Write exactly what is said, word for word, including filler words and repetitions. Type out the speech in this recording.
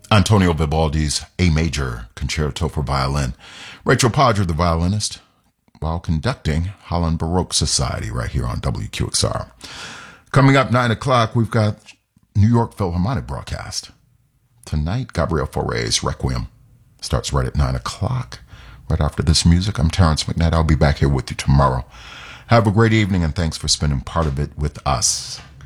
Antonio Vivaldi's A Major Concerto for Violin. Rachel Podger, the violinist, while conducting Holland Baroque Society right here on W Q X R. Coming up nine o'clock, we've got New York Philharmonic broadcast. Tonight, Gabriel Fauré's Requiem starts right at nine o'clock. Right after this music, I'm Terrence McKnight. I'll be back here with you tomorrow. Have a great evening, and thanks for spending part of it with us.